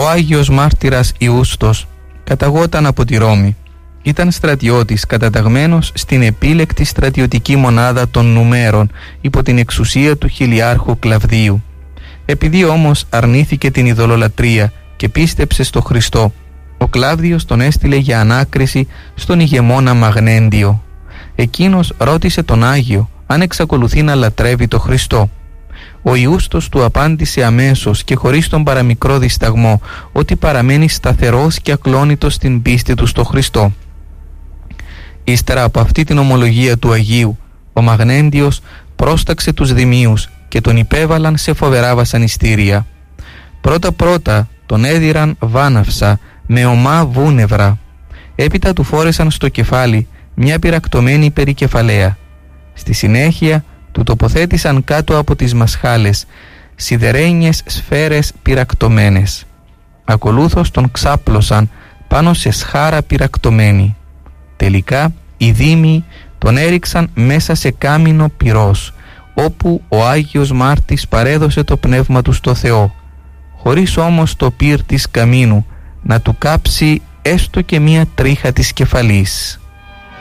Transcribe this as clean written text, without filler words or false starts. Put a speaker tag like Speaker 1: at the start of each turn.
Speaker 1: Ο Άγιος Μάρτυρας Ιούστος καταγόταν από τη Ρώμη. Ήταν στρατιώτης καταταγμένος στην επίλεκτη στρατιωτική μονάδα των Νουμέρων υπό την εξουσία του χιλιάρχου Κλαβδίου. Επειδή όμως αρνήθηκε την ειδωλολατρία και πίστεψε στο Χριστό, ο Κλάβδιος τον έστειλε για ανάκριση στον ηγεμόνα Μαγνέντιο. Εκείνος ρώτησε τον Άγιο αν εξακολουθεί να λατρεύει το Χριστό. Ο Ιούστος του απάντησε αμέσως και χωρίς τον παραμικρό δισταγμό ότι παραμένει σταθερός και ακλόνητος στην πίστη του στο Χριστό. Ύστερα από αυτή την ομολογία του Αγίου, ο Μαγνέντιος πρόσταξε τους δημίους και τον υπέβαλαν σε φοβερά βασανιστήρια. Πρώτα τον έδιραν βάναυσα με ομά βούνευρα. Έπειτα του φόρεσαν στο κεφάλι μια πυρακτωμένη περικεφαλαία. Στη συνέχεια του τοποθέτησαν κάτω από τις μασχάλες σιδερένιες σφαίρες πυρακτωμένες. Ακολούθως τον ξάπλωσαν πάνω σε σχάρα πυρακτωμένη. Τελικά οι δήμοι τον έριξαν μέσα σε κάμινο πυρός, όπου ο Άγιος Μάρτης παρέδωσε το πνεύμα του στο Θεό, χωρίς όμως το πυρ της καμίνου να του κάψει έστω και μία τρίχα της κεφαλής.